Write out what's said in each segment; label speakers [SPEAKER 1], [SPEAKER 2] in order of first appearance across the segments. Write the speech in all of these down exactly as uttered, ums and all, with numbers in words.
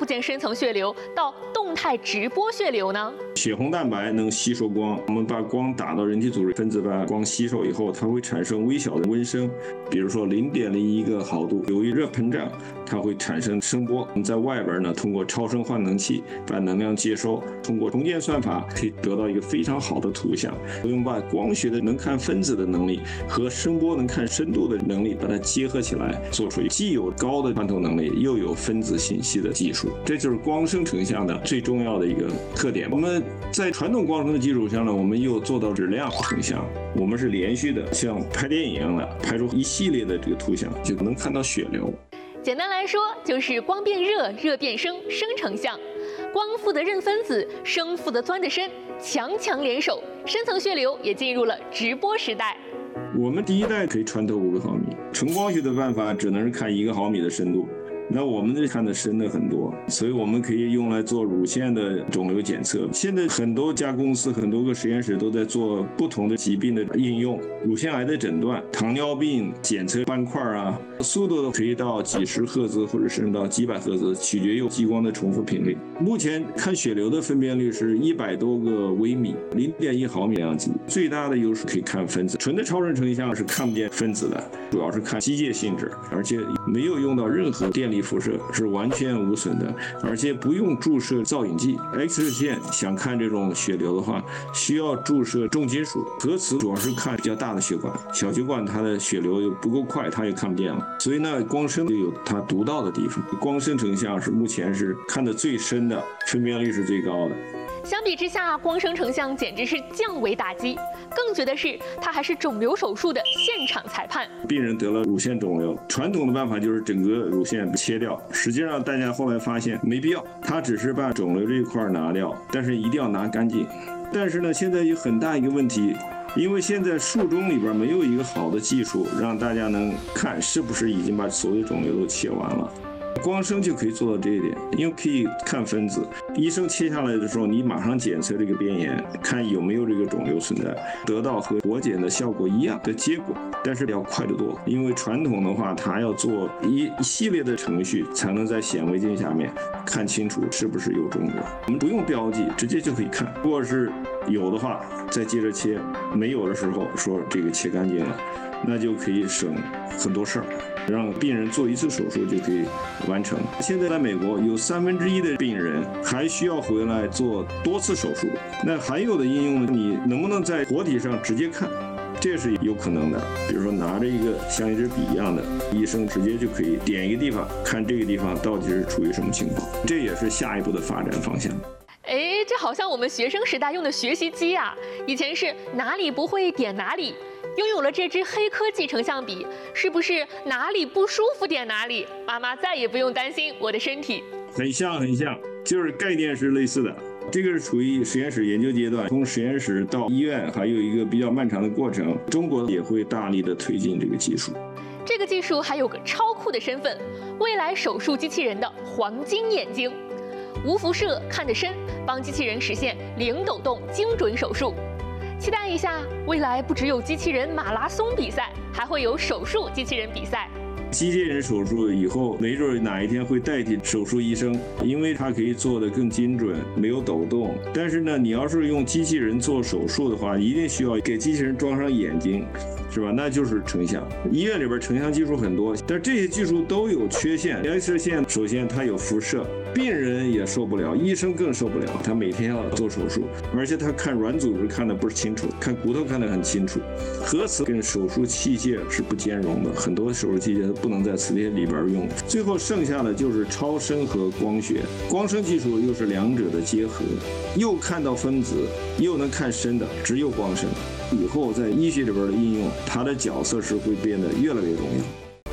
[SPEAKER 1] 建深层血流到动态直播血流呢？
[SPEAKER 2] 血红蛋白能吸收光，我们把光打到人体组织，分子把光吸收以后，它会产生微小的温升，比如说零点零一个毫度。由于热膨胀，它会产生声波。我们在外边呢，通过超声换能器把能量接收，通过重建算法可以得到一个非常好的图像。我们把光学的能看分子的能力和声波能看深度的能力，把它结合起来，做出既有高的穿透能力，又有分子信息的技术。这就是光生成像的最重要的一个特点。我们在传统光生的基础上呢，我们又做到质量成像，我们是连续的，像拍电影一样的拍出一系列的这个图像，就能看到血流。
[SPEAKER 1] 简单来说，就是光变热，热变声，生成像。光负责认分子，声负责钻得深，强强联手，深层血流也进入了直播时代。
[SPEAKER 2] 我们第一代可以穿透五个毫米，纯光学的办法只能是看一个毫米的深度。那我们这看的深的很多，所以我们可以用来做乳腺的肿瘤检测。现在很多家公司、很多个实验室都在做不同的疾病的应用，乳腺癌的诊断、糖尿病检测斑块啊，速度可以到几十赫兹或者甚至到几百赫兹，取决于激光的重复频率。目前看血流的分辨率是一百多个微米，零点一毫米量级。最大的优势可以看分子，纯的超声成像是看不见分子的，主要是看机械性质，而且没有用到任何电力辐射，是完全无损的，而且不用注射造影剂。X 射线想看这种血流的话，需要注射重金属。核磁主要是看比较大的血管，小血管它的血流又不够快，它也看不见了。所以呢，光生就有它独到的地方。光生成像是目前是看得最深的，分辨率是最高的。
[SPEAKER 1] 相比之下，光生成像简直是降维打击。更绝的是，它还是肿瘤手术的现场裁判。
[SPEAKER 2] 病人得了乳腺肿瘤，传统的办法就是整个乳腺切掉，实际上大家后来发现没必要，它只是把肿瘤这一块拿掉，但是一定要拿干净。但是呢，现在有很大一个问题，因为现在术中里边没有一个好的技术，让大家能看是不是已经把所有肿瘤都切完了。光生就可以做到这一点，因为可以看分子。医生切下来的时候，你马上检测这个边沿，看有没有这个肿瘤存在，得到和活检的效果一样的结果，但是要快得多。因为传统的话，它要做一一系列的程序，才能在显微镜下面看清楚是不是有肿瘤。我们不用标记，直接就可以看。如果是有的话，再接着切；没有的时候说这个切干净了，那就可以省很多事儿。让病人做一次手术就可以完成。现在在美国有三分之一的病人还需要回来做多次手术。那还有的应用呢，你能不能在活体上直接看？这是有可能的。比如说拿着一个像一支笔一样的，医生直接就可以点一个地方，看这个地方到底是处于什么情况。这也是下一步的发展方向。
[SPEAKER 1] 哎，这好像我们学生时代用的学习机啊，以前是哪里不会点哪里。拥有了这支黑科技成像笔，是不是哪里不舒服点哪里？妈妈再也不用担心我的身体。
[SPEAKER 2] 很像很像，就是概念是类似的。这个是处于实验室研究阶段，从实验室到医院还有一个比较漫长的过程。中国也会大力的推进这个技术。
[SPEAKER 1] 这个技术还有个超酷的身份，未来手术机器人的黄金眼睛，无辐射看得深，帮机器人实现零抖动精准手术。期待一下，未来不只有机器人马拉松比赛，还会有手术机器人比赛。
[SPEAKER 2] 机器人手术以后，没准哪一天会代替手术医生，因为它可以做得更精准，没有抖动。但是呢，你要是用机器人做手术的话，一定需要给机器人装上眼睛，是吧？那就是成像。医院里边成像技术很多，但这些技术都有缺陷。X 射线首先它有辐射，病人也受不了，医生更受不了。他每天要做手术，而且他看软组织看得不是清楚，看骨头看得很清楚。核磁跟手术器械是不兼容的，很多手术器械不能在磁铁里边用。最后剩下的就是超声和光学，光生技术又是两者的结合，又看到分子，又能看深的，只有光生。以后在医学里边的应用，它的角色是会变得越来越重要。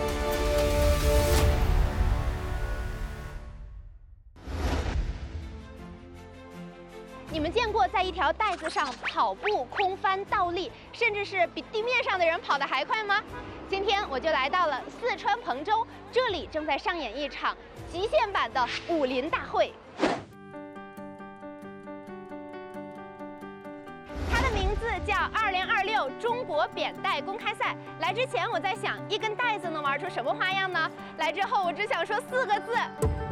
[SPEAKER 3] 你们见过在一条带子上跑步、空翻、倒立，甚至是比地面上的人跑得还快吗？今天我就来到了四川彭州，这里正在上演一场极限版的武林大会。它的名字叫二零二六中国扁带公开赛。来之前我在想，一根带子能玩出什么花样呢？来之后我只想说四个字：